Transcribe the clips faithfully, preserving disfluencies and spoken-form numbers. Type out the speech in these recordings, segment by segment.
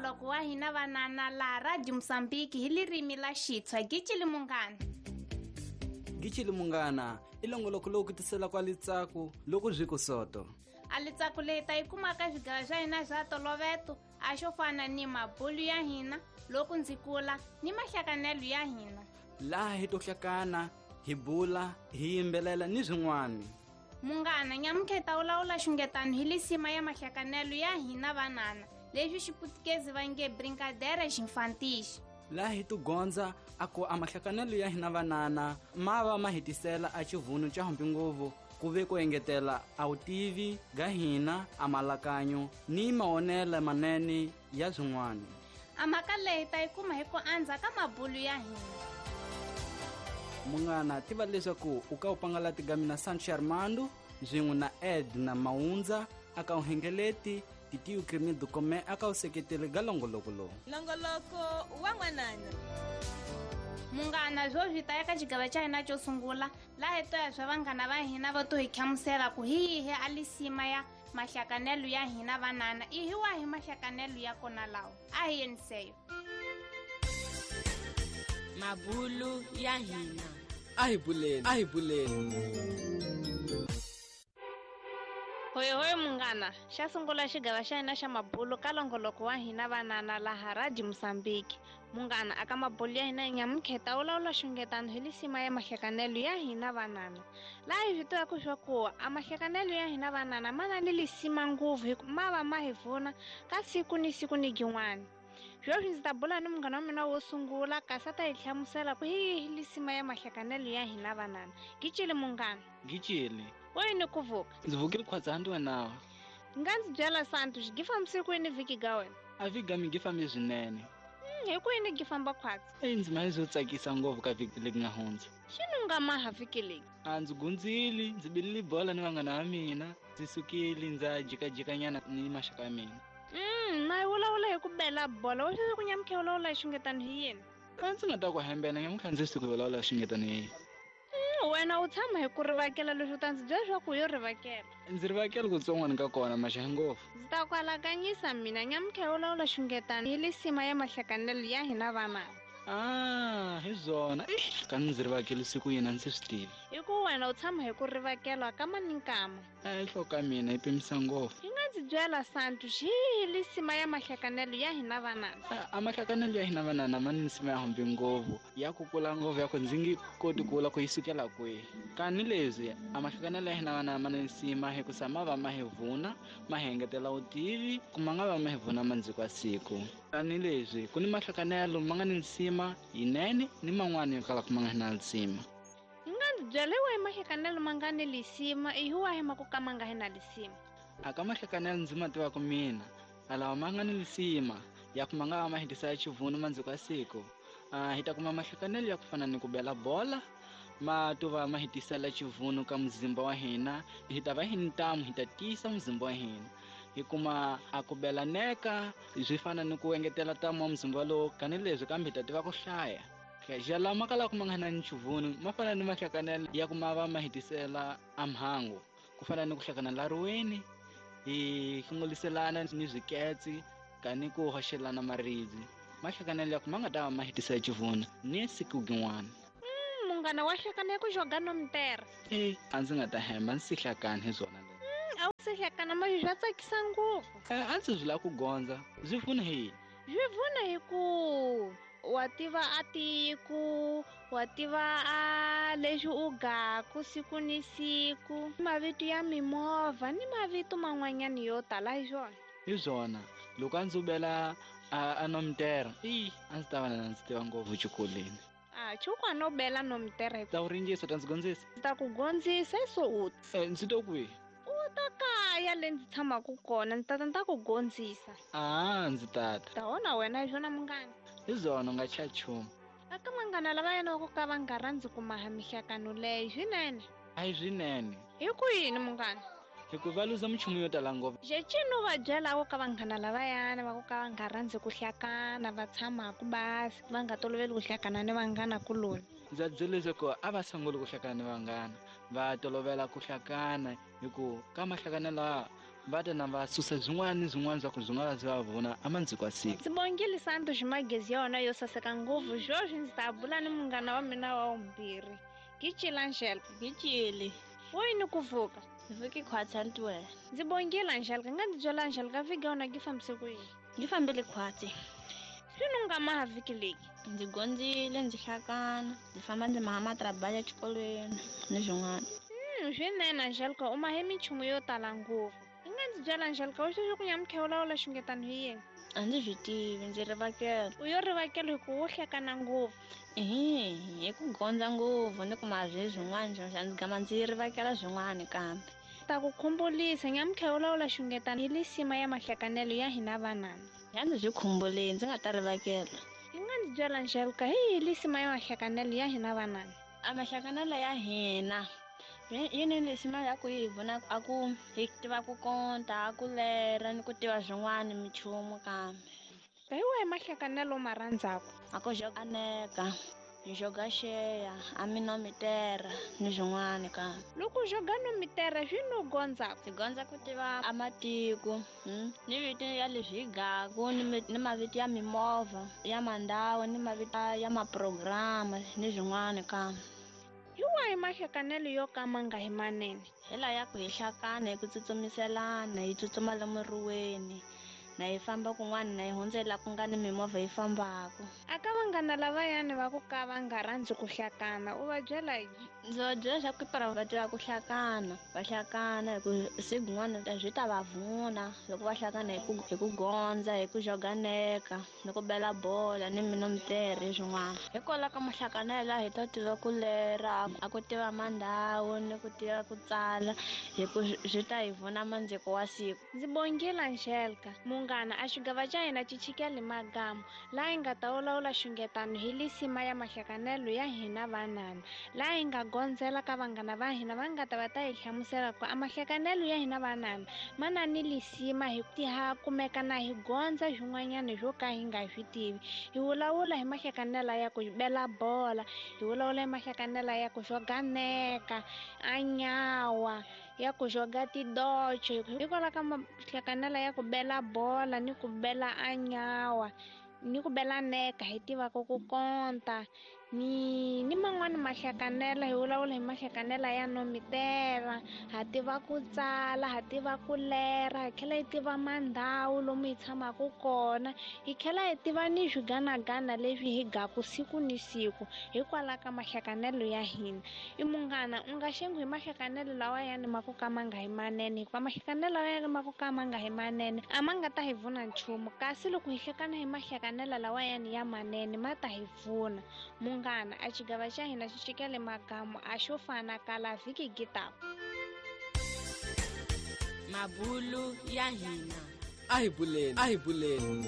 nongoloko wa hina vanana laha Radio Msambiki hi lirimi la Xitswa. Gicile munghana. Gicile munghana, ilongoloko loku ku tisela kwa litsaku loku byi soto. A litsaku leyi ta yi kumaka swigala swa hina swa toloveto a xo fana ni mabulu ya hina loku ndzikula ni mahlakanelo ya hina. Laha hi to hlakana, hi bula, hi yimbelela ni zwin'wana. Munghana, nyamukheta u lawula xungetano hi lisima ya mahlakanelo ya hina vanana leswi xiputukezi va nge brincadeira xinfantishi. Laha hi to gondza ako a mahlakanelo ya hina vanana ma va ma hetisela a xivuno xa humbi nguvu ku ve ko engetela a vutivi ga hina, a malakanyo ni maonele manene ya zwin'wana. A mhaka leyi ta yi kuma hi ku andza ka mabulu ya hina. Munghana, tiva leswaku u ka u pangalati ga mina Sancho Armando zwin'we na Edna Maunza aka uhengeleti titiyu Krimido kome aka u seketele ga longoloko lowu. Longoloko wa n'wanana. Munghana, zwo byi ta eka xigava xa hina xo sungula laha hi to ya swa vanghana va hina va to hi hlamusela ku hi yihi a lisima ya mahlakanelo ya hina vanana i hi wahi mahlakanelo ya kona lawa. A hi yeniseyo. Mabulu ya hina. A hi buleni, a hi buleni. Hoye hoye munghana, xa sungula xigava xa hina xa mabulu ka longoloko wa hina vanana laha Radio Msambiki. Munghana, aka mabulu ya hina nyamukheta u lawula xungetano hi lisima ya mahlakanelo ya hina vanana. Laha hi vito ya ku swa ku a mahlakanelo ya hina vanana ma na ni lisima nguvu hi ma va ma hi pfuna ka siku ni siku ni gin'wana. Sweswi ndzi ta bula ni munghana wa mina wo sungula kasi a ta hi hlamusela ku hi yihi lisima ya mahlakanelo ya hina vanana. Gicile munghana. Gicile. Woyi ni ku vuka. Ndzi vukile khwadzandwa nawe. Nga ndzi byela Santu xigifa masiku yini vhiki ga wena. A vhiki mi gifambi swinene. Hi ku yini gifamba khwatsi. Eyi ndzi mali zo tsakisa ngopfu ka vhiki leyi nga hundza. Xinu nga maha vhiki leyi. A ndzi gundzili, ndzi bilili bola ni vanghana va mina, ndzi sukile ndza jikajikanyana ni maxaka ya mina. Mm, na wulawula hi ku bela bola wa swi ku nyamukhe wulawula hi xungetano hi yini. A ndzi nga ta ku hembela nyamukha ndzi suku wulawula hi xungetano hi yini. Wena u tshama hi ku rivakela leswi u ta ndzi byela leswaku u yo rivakela. Ndzi rivakela ku tson'wana ka kona maxaha ngopfu. Ndzi ta ku alakanyisa mina nyamukhe wulawula xungetano hi lisima ya mahlakanelo ya hina vanana. Ah, hi zona. Eh, ka ndzi rivakela siku yina ndzi swi tivi. Hi ku wena u tshama hi ku rivakelwa kama ni nkama. A hloka mina yi pimisa ngopfu. Hi nga ndzi byela Santu xihi lisima ya mahlakanelo ya hina vanana. A mahlakanelo ya hina vanana ma ni lisima ya humbi ngopfu ya ku kula ngopfu ya ku ndzi ngi koti ku vula ku yi sukela kwihi. Kani leswi a mahlakanelo ya hina vanana ma ni lisima hi ku sama va ma hi vuna ma hi engetela vutivi ku ma nga va ma hi vuna mandziko ya siku. Kani leswi ku ni mahlakanelo ma nga ni lisima yinene ni man'wana yo kala ku ma nga na lisima. Hi nga ndzi byela hi mahlakanelo ma nga ni lisima i hi wahi ma ku ka ma nga hi na lisima. Aka mahlakanelo ndzi ma tivaka mina alawa ma nga ni lisima ya ku ma nga va ma hetisa xivuno mandziko ya siku. Ah, hi ta kuma mahlakanelo ya ku fana ni ku bela bola ma to va ma hetisela xivuno ka muzimba wa hina. Hi ta va hi ntamu hi ta tisa muzimba wa hina. Hi kuma a ku bela neka swi fana ni ku engetela tamu wa muzimba lowu kani leswi kambe hi ta tiva ku hlaya. Jala ma kala ku ma nga na nchuvuno ma fana ni mahlakanelo ya ku ma va ma hetisela a mhangu ku fana ni ku hlakana la ruweni hi hlongoliselana ni zwiketsi kani ku hoxelana marizi. Mahlakanelo ya ku ma nga ta va ma hetisa xivuno ni siku gin'wana. Mm, munghana wa hlakana ku joga no mtera. Eh, a ndzi nga ta hemba ndzi hlakana hi zona le. Mm, a wu se hlakana ma swa tsakisa ngopfu. Eh, a ndzi la ku gondza byi pfuna hi. Byi pfuna hi ku wa tiva a tiku wa tiva a leswi u gaku siku ni siku mavito ya mimovha ni mavito man'wanyana yo tala hi swona. Hi zona loko a ndzi bela a nomtera i a ndzi ta va na ndzi tiva ngopfu xikoleni. Ah, chukwa no bela nomtera. Ta u rinjisa ta ndzi gondzisa. Ndzi ta ku gondzisa so u. Eh, ndzi to kwihi? U ta kaya le ndzi tshamaku kona ndzi ta ta ta ku gondzisa. Ah, ndzi tata. Ta wona wena hi swona munghana. Hi zona u nga cha chumu. Aka manghana lava yana ku ka va nga rhandzi ku maha mihlakano leyi swinene. A hi swinene. Hi ku yini munghana? Hi ku va luza muchumu yo tala ngopfu. Jecino va byela ku ka vanghana lava yana va ku ka va nga rhandzi ku hlakana va tshama ku basi va nga toloveli ku hlakana ni vanghana kuloni. Ndza byele leswaku a va sunguli ku hlakana ni vanghana va tolovela ku hlakana hi ku ka mahlakanelo vata na va susa zwin'wana zwin'wana swa ku byi nga va byi va vuna amandziko ya siku. Ndzi bongile Santo Ximagezi yona yo saseka ngopfu sweswi ndzi ta bula ni munghana wa mina wa vumbirhi Gicile Anshelka. Gicile. Woyi ni ku vuka. Viki khwatsi ntwe. Ndzi bongile Anshelka nga ndzi byela Anshelka viki yona gi fambise ku yini. Gi fambile khwatsi. Swinu nga maha viki leki. Ndzi gondzile ndzi hlakana ndzi famba ndzi maha matrabaya exikolweni ni swin'wana. Hmm, swinene Anshelka u mahe minchumu yo tala ngopfu. Nga ndzi byela Anshelka u xixi ku nyamukhewula wala xungetano hi yini. A ndzi swi tivi ndzi rivakela. U yo rivakela hi ku wo hlekana ngopfu. Ehe, hi ku gondza ngopfu ni ku mazwi zwin'wana swo ndzi gama ndzi rivakela zwin'wana kambe. Ta ku khumbulisa nyamukhewula wala xungetano hi lisima ya mahlekanelo ya hina vanana. Ya ndzi swi khumbule ndzi nga ta rivakela. Hi nga ndzi byela Anshelka hi lisima ya mahlekanelo ya hina vanana. A mahlekanelo ya hina yini lisima ya ku hi vona a ku hi tiva ku konta a ku lera ni ku tiva zwin'wana michumu kambe. Hi wahi mahlekanelo ma rhandzaka? A ku joganeka hi joga xeya a minomitera ni swin'wana kambe. Loko u joga nomitera swi no gondza. Ndzi gondza ku tiva amatiko ni vito ya leswi hi gaku ni mavito ya mimovha ya mandhawu ni mavito ya maprograma ni swin'wana kambe. Hi wahi mahlekanelo yo kama nga hi manene? Hela ya ku hi hlakana hi ku tsutsumiselana hi tsutsuma lomu riweni na hi famba kun'wana na hi hundzela ku nga ni mimovha hi fambaka. Aka vanghana lavayani va ku ka va nga rhandzi ku hlakana u va byela yini? Ndzi va byela swa ku para va tiva ku hlakana va hlakana hi ku siku n'wana byi ta va vuna loko va hlakana hi ku hi ku gondza hi ku joganeka ni ku bela bola ni minomitera swin'wana. Hikwalaho ka mahlakanelo hi ta tiva ku lera a ku tiva mandhawu ni ku tiva ku tsala hi ku swi ta hi vuna mandziko wa siku. Ndzi bongile Anshelka munghana a xigava xa hina xi chikele magamo laha hi nga ta vulavula xungetano hi lisima ya mahlekanelo ya hina vanana laha hi nga gondzela ka vanghana va hina va nga ta va ta hi hlamusela ku a mahlekanelo ya hina vanana mana ni lisima hi ti ha kumeka na hi gondza swin'wanyana swo ka hi nga swi tivi. Hi vulavula hi mahlekanelo ya ku bela bola hi vulavula hi mahlekanelo ya ku joganeka a nyawa ya ku joga tidocho hikwalaho ka mahlekanelo ya ku bela bola ni ku bela a nyawa ni ku bela neka hi tivaka ku konta ni ni man'wani mahlekanelo hi vulavula hi mahlekanelo ya nomitera ha tiva ku tsala ha tiva ku lera hi tlhela hi tiva mandhawu lomu hi tshamaka kona hi tlhela hi tiva ni swiganagana leswi hi gaku siku ni siku hikwalaho ka mahlekanelo ya hina. I munghana u nga xengu hi mahlekanelo lawa yani ma ku kama nga hi manene hikuva mahlekanelo lawa yani ma ku kama nga hi manene a ma nga ta hi vuna nchumu kasi loko hi hlekana hi mahlekanelo lawa yani ya manene ma ta hi pfuna. Munghana a xigava xa hina xi xikele magamo a xo fana kala vhiki gitaku. Mabulu ya hina a hi buleni a hi buleni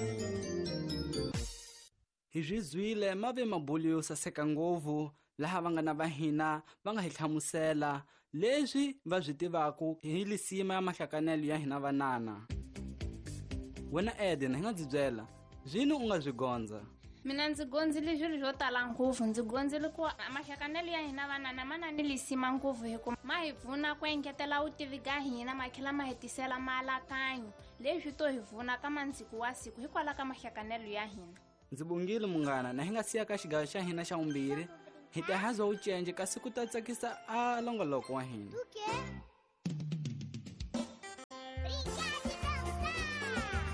hi swi zwile ma ve mabulu yo saseka ngopfu laha vangana va hina va nga hi hlamusela leswi va byi tivaku hi lisima ya mahlekanelo ya hina vanana. Wena Eden hi nga byi byela zwini u nga byi gondza? Mina ndzi gondzile swilo swo tala ngopfu ndzi gondzile ku mahlekanelo ya hina vanana ma na ni lisima ngopfu hikuva ma hi pfuna ku engetela vutivi ka hina ma tlhela ma hetisela maalakanyo leswi to hi pfuna ka mandziko wa siku hikwalaho ka mahlekanelo ya hina. Ndzi bongile munghana na hi nga siya ka xigava xa hina xa vumbirhi hi ta haza wu cence kasi ku ta tsakisa a longoloko wa hina.